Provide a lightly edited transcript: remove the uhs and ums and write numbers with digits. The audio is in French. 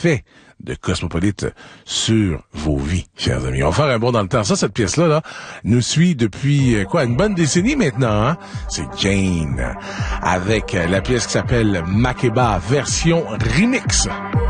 l'effet de Cosmopolite sur vos vies, chers amis. On va faire un bond dans le temps. Ça, cette pièce-là, là, nous suit depuis, une bonne décennie maintenant, hein? C'est Jane, avec la pièce qui s'appelle Makeba, version remix.